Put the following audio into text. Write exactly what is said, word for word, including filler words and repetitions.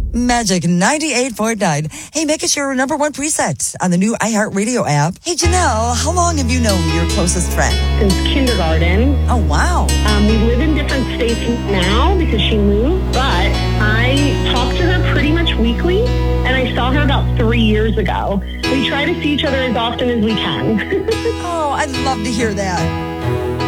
Magic ninety-eight point nine. Hey, make it your number one preset on the new iHeartRadio app. Hey, Janelle, how long have you known your closest friend? Since kindergarten. Oh, wow. Um, we live in different states now because she moved, but I talk to her pretty much weekly, and I saw her about three years ago. We try to see each other as often as we can. Oh, I'd love to hear that.